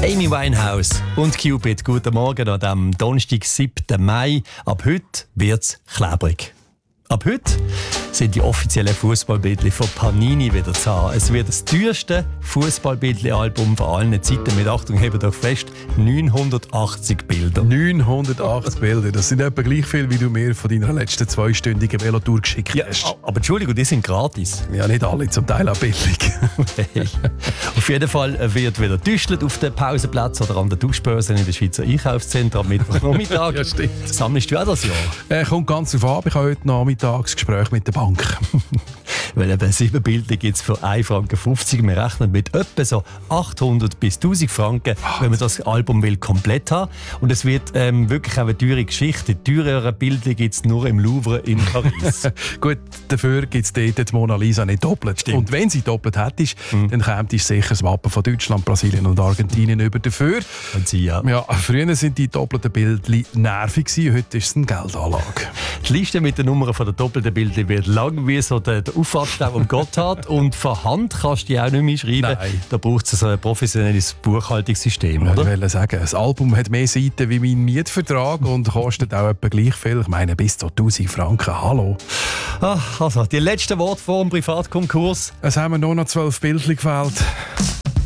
Amy Winehouse und Cupid, guten Morgen an diesem Donnerstag, 7. Mai. Ab heute wird's klebrig. Ab heute sind die offiziellen Fußballbildchen von Panini wieder zu haben. Es wird das teuerste Fußballbildchen-Album von allen Zeiten mit, Achtung, hebt euch fest, 980 Bilder. 980 Bilder, das sind etwa gleich viel, wie du mir von deiner letzten 2-stündigen Velotour geschickt hast. Aber Entschuldigung, die sind gratis. Ja, nicht alle, zum Teil auch billig. Hey. Auf jeden Fall wird wieder getüstelt auf den Pausenplätzen oder an den Duschbörsen in den Schweizer Einkaufszentren am Mittwochnachmittag. Ja, stimmt. Sammelst du auch das Jahr? Kommt ganz drauf an, ich habe heute Nachmittagsgespräch mit der Bank. Weil eben 7 Bilder gibt es für 1,50 Franken. Wir rechnen mit etwa so 800 bis 1000 Franken, wenn man das Album will komplett haben. Und es wird wirklich auch eine teure Geschichte. Teurere Bilder gibt es nur im Louvre in Paris. Gut, dafür gibt es dort die Mona Lisa nicht doppelt. Stimmt. Und wenn sie doppelt hättest, dann käme sicher das Wappen von Deutschland, Brasilien und Argentinien über dafür. Und sie, ja. Ja, früher sind die doppelten Bilder nervig gewesen, heute ist es eine Geldanlage. Die Liste mit den Nummern der doppelten Bilder wird lang wie so der Auffahrtstau am Gotthard. Und von Hand kannst du die auch nicht mehr schreiben. Nein. Da braucht es ein professionelles Buchhaltungssystem, oder? Ich wollte sagen, das Album hat mehr Seiten wie mein Mietvertrag und kostet auch etwa gleich viel. Ich meine, bis zu 1000 Franken. Hallo. Also, die letzten Worte vor dem Privatkonkurs. Es haben mir nur noch 12 Bildchen gefehlt.